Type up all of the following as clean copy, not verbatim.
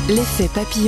L'effet papillon.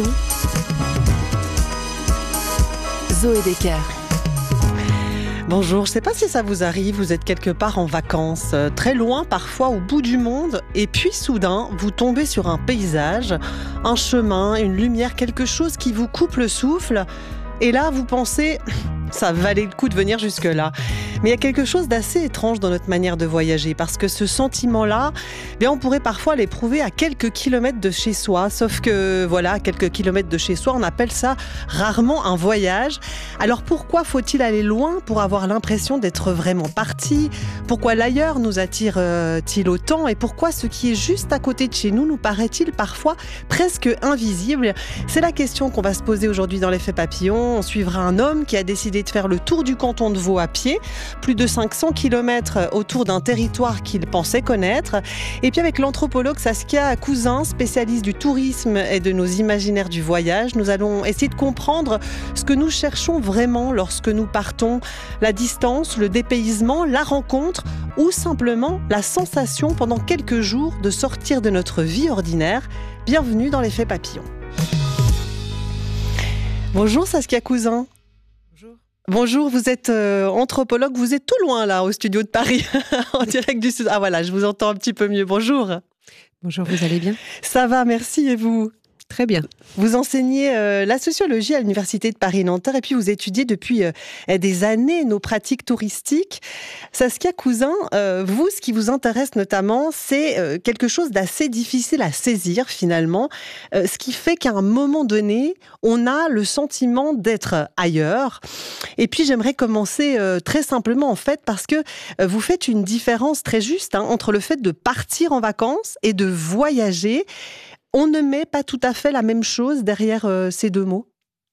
Zoé Decker. Bonjour, je ne sais pas si ça vous arrive, vous êtes quelque part en vacances, très loin parfois au bout du monde, et puis soudain, vous tombez sur un paysage, un chemin, une lumière, quelque chose qui vous coupe le souffle, et là vous pensez, ça valait le coup de venir jusque-là. Mais il y a quelque chose d'assez étrange dans notre manière de voyager, parce que ce sentiment-là, on pourrait parfois l'éprouver à quelques kilomètres de chez soi, sauf que voilà, à quelques kilomètres de chez soi, on appelle ça rarement un voyage. Alors pourquoi faut-il aller loin pour avoir l'impression d'être vraiment parti ? Pourquoi l'ailleurs nous attire-t-il autant ? Et pourquoi ce qui est juste à côté de chez nous nous paraît-il parfois presque invisible ? C'est la question qu'on va se poser aujourd'hui dans l'effet papillon. On suivra un homme qui a décidé de faire le tour du canton de Vaud à pied, plus de 500 km autour d'un territoire qu'il pensait connaître. Et puis avec l'anthropologue Saskia Cousin, spécialiste du tourisme et de nos imaginaires du voyage, nous allons essayer de comprendre ce que nous cherchons vraiment lorsque nous partons. La distance, le dépaysement, la rencontre ou simplement la sensation pendant quelques jours de sortir de notre vie ordinaire. Bienvenue dans l'effet papillon. Bonjour Saskia Cousin. Bonjour, vous êtes anthropologue, vous êtes tout loin là au studio de Paris, en direct du sud. Ah voilà, je vous entends un petit peu mieux. Bonjour. Bonjour, vous allez bien ? Ça va, merci, et vous ? Très bien. Vous enseignez la sociologie à l'Université de Paris-Nanterre et puis vous étudiez depuis des années nos pratiques touristiques. Saskia Cousin, vous, ce qui vous intéresse notamment, c'est quelque chose d'assez difficile à saisir finalement, ce qui fait qu'à un moment donné, on a le sentiment d'être ailleurs. Et puis j'aimerais commencer très simplement en fait parce que vous faites une différence très juste entre le fait de partir en vacances et de voyager. On ne met pas tout à fait la même chose derrière ces deux mots ?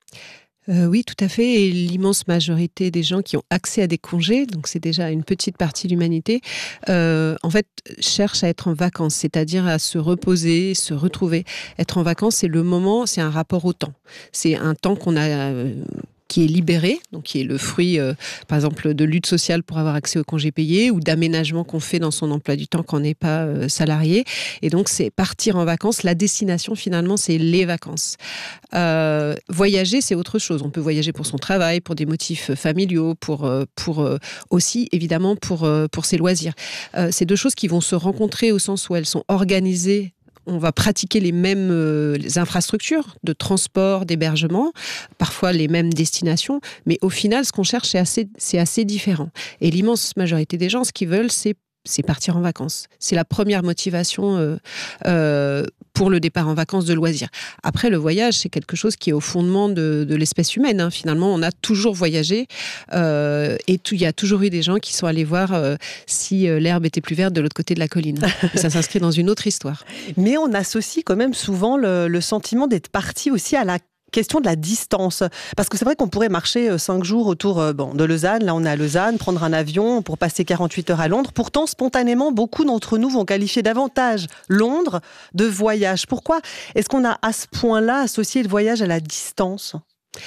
Oui, tout à fait. Et l'immense majorité des gens qui ont accès à des congés, donc c'est déjà une petite partie de l'humanité, en fait, cherchent à être en vacances, c'est-à-dire à se reposer, se retrouver. Être en vacances, c'est le moment, c'est un rapport au temps. C'est un temps qu'on a... qui est libéré, donc qui est le fruit, par exemple, de lutte sociale pour avoir accès aux congés payés ou d'aménagement qu'on fait dans son emploi du temps quand on n'est pas salarié. Et donc, c'est partir en vacances. La destination, finalement, c'est les vacances. Voyager, c'est autre chose. On peut voyager pour son travail, pour des motifs familiaux, pour aussi, évidemment, pour ses loisirs. C'est deux choses qui vont se rencontrer au sens où elles sont organisées. On va pratiquer les mêmes les infrastructures de transport, d'hébergement, parfois les mêmes destinations, mais au final, ce qu'on cherche, c'est assez différent. Et l'immense majorité des gens, ce qu'ils veulent, c'est partir en vacances. C'est la première motivation pour le départ en vacances de loisirs. Après, le voyage, c'est quelque chose qui est au fondement de l'espèce humaine. Finalement, on a toujours voyagé et il y a toujours eu des gens qui sont allés voir si l'herbe était plus verte de l'autre côté de la colline. Et ça s'inscrit dans une autre histoire. Mais on associe quand même souvent le sentiment d'être parti aussi à la question de la distance. Parce que c'est vrai qu'on pourrait marcher 5 jours autour de Lausanne. Là, on est à Lausanne, prendre un avion pour passer 48 heures à Londres. Pourtant, spontanément, beaucoup d'entre nous vont qualifier davantage Londres de voyage. Pourquoi est-ce qu'on a à ce point-là associé le voyage à la distance ?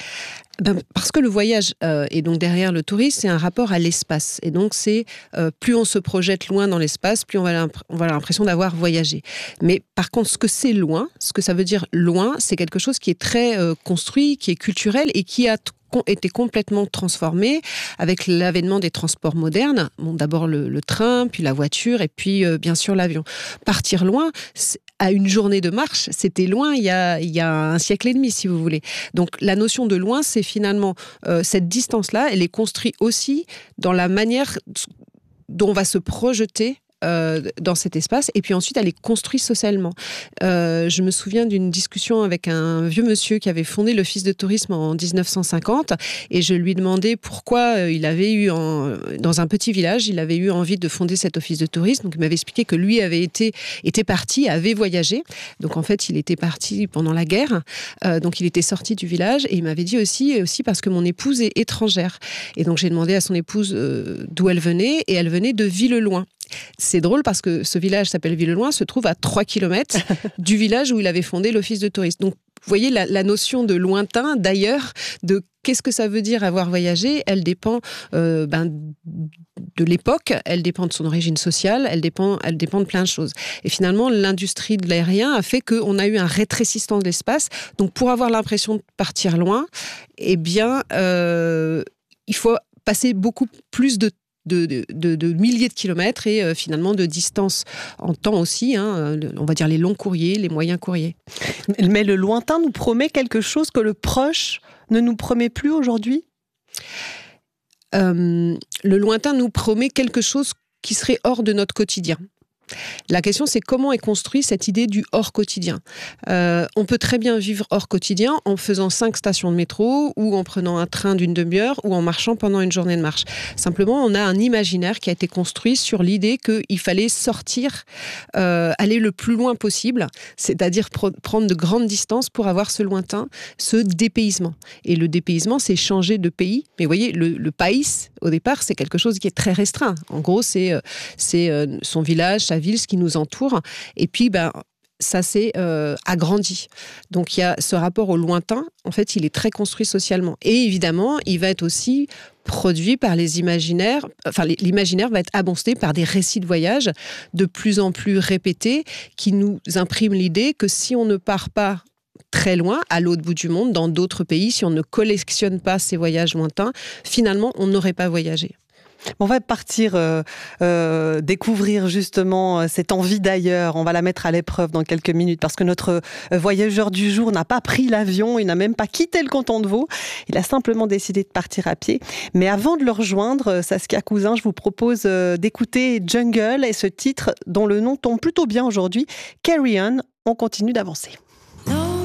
Parce que le voyage, et donc derrière le tourisme, c'est un rapport à l'espace. Et donc, c'est plus on se projette loin dans l'espace, plus on va avoir l'impression d'avoir voyagé. Mais par contre, ce que c'est loin, ce que ça veut dire loin, c'est quelque chose qui est très construit, qui est culturel et qui a été complètement transformé avec l'avènement des transports modernes. Bon, d'abord le train, puis la voiture et puis bien sûr l'avion. Partir loin, à une journée de marche, c'était loin il y a un siècle et demi, si vous voulez. Donc la notion de loin, c'est finalement cette distance-là, elle est construite aussi dans la manière dont on va se projeter dans cet espace, et puis ensuite elle est construite socialement. Je me souviens d'une discussion avec un vieux monsieur qui avait fondé l'office de tourisme en 1950, et je lui demandais pourquoi il avait eu, dans un petit village, il avait eu envie de fonder cet office de tourisme. Donc il m'avait expliqué que lui était parti, avait voyagé. Donc en fait, il était parti pendant la guerre, donc il était sorti du village, et il m'avait dit aussi parce que mon épouse est étrangère. Et donc j'ai demandé à son épouse d'où elle venait, et elle venait de Villeloin. C'est drôle parce que ce village s'appelle Villeloin, se trouve à 3 km du village où il avait fondé l'office de tourisme. Donc voyez, la notion de lointain, d'ailleurs, de qu'est-ce que ça veut dire avoir voyagé, elle dépend de l'époque, elle dépend de son origine sociale, elle dépend de plein de choses. Et finalement, l'industrie de l'aérien a fait qu'on a eu un rétrécissement de l'espace. Donc, pour avoir l'impression de partir loin, eh bien, il faut passer beaucoup plus de milliers de kilomètres et finalement de distance en temps aussi, on va dire les longs courriers, les moyens courriers. Mais le lointain nous promet quelque chose que le proche ne nous promet plus aujourd'hui ? Le lointain nous promet quelque chose qui serait hors de notre quotidien. La question, c'est comment est construite cette idée du hors quotidien. On peut très bien vivre hors quotidien en faisant 5 stations de métro ou en prenant un train d'une demi-heure ou en marchant pendant une journée de marche. Simplement, on a un imaginaire qui a été construit sur l'idée qu'il fallait sortir, aller le plus loin possible, c'est-à-dire prendre de grandes distances pour avoir ce lointain, ce dépaysement. Et le dépaysement, c'est changer de pays. Mais vous voyez, le pays, au départ, c'est quelque chose qui est très restreint. En gros, c'est son village, sa ville, ce qui nous entoure. Et puis, ça s'est agrandi. Donc, il y a ce rapport au lointain. En fait, il est très construit socialement. Et évidemment, il va être aussi produit par les imaginaires. Enfin, l'imaginaire va être abondé par des récits de voyage de plus en plus répétés qui nous impriment l'idée que si on ne part pas très loin, à l'autre bout du monde, dans d'autres pays, si on ne collectionne pas ces voyages lointains, finalement, on n'aurait pas voyagé. On va partir découvrir justement cette envie d'ailleurs. On va la mettre à l'épreuve dans quelques minutes parce que notre voyageur du jour n'a pas pris l'avion, il n'a même pas quitté le canton de Vaud. Il a simplement décidé de partir à pied. Mais avant de le rejoindre, Saskia Cousin, je vous propose d'écouter Jungle et ce titre dont le nom tombe plutôt bien aujourd'hui, Carry On. On continue d'avancer.